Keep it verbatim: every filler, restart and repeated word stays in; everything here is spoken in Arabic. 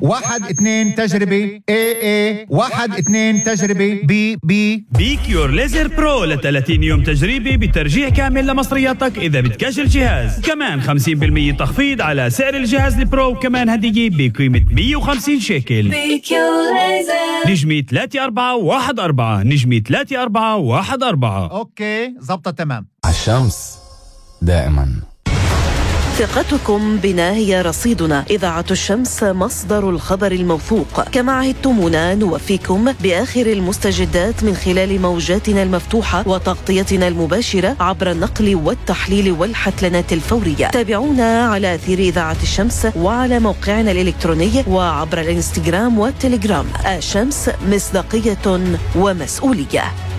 واحد اثنين تجربة اي اي واحد اثنين تجربة بي بي بيكيور ليزر برو ل ثلاثين يوم تجريبي بترجيع كامل لمصرياتك إذا بتكاش الجهاز. كمان خمسين بالمية تخفيض على سعر الجهاز البرو، وكمان هدية بقيمة مية وخمسين شيكل. بيكيور ليزر نجمي ثلاثة أربعة واحد أربعة نجمي ثلاثة أربعة واحد أربعة. اوكي زبطة تمام. الشمس دائما. ثقتكم بنا هي رصيدنا. إذاعة الشمس مصدر الخبر الموثوق. كما عهدتمونا نوفيكم بآخر المستجدات من خلال موجاتنا المفتوحة وتغطيتنا المباشرة عبر النقل والتحليل والحتلنات الفورية. تابعونا على أثير إذاعة الشمس وعلى موقعنا الإلكتروني وعبر الإنستغرام والتليجرام. الشمس مصداقية ومسؤولية.